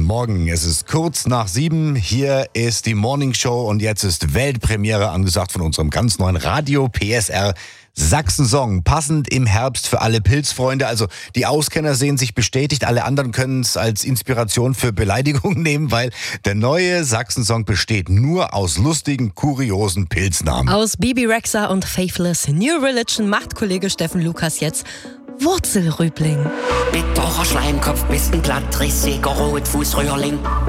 Morgen. Es ist kurz nach 7. Hier ist die Morning Show und jetzt ist Weltpremiere angesagt von unserem ganz neuen Radio PSR Sachsen-Song. Passend im Herbst für alle Pilzfreunde. Also die Auskenner sehen sich bestätigt. Alle anderen können es als Inspiration für Beleidigungen nehmen, weil der neue Sachsen-Song besteht nur aus lustigen, kuriosen Pilznamen. Aus Bibi Rexha und Faithless New Religion macht Kollege Steffen Lukas jetzt Wurzelrübling. Bitterer Schleimkopf, bist ein Blattrissiger Rotfußröhrling.